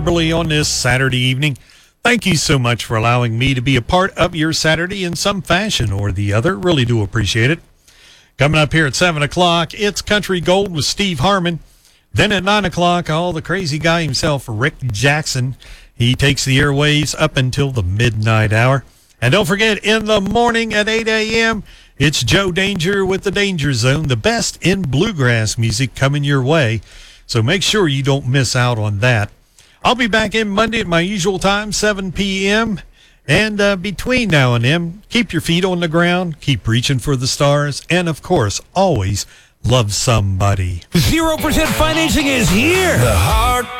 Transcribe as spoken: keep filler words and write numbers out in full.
Early on this Saturday evening. Thank you so much for allowing me to be a part of your Saturday in some fashion or the other. Really do appreciate it. Coming up here at seven o'clock, it's Country Gold with Steve Harmon. Then at nine o'clock, all the crazy guy himself, Rick Jackson. He takes the airwaves up until the midnight hour. And don't forget, in the morning at eight a.m., it's Joe Danger with the Danger Zone, the best in bluegrass music coming your way. So make sure you don't miss out on that. I'll be back in Monday at my usual time, seven p.m. And uh, between now and then, keep your feet on the ground, keep reaching for the stars, and, of course, always love somebody. zero percent financing is here. The Heart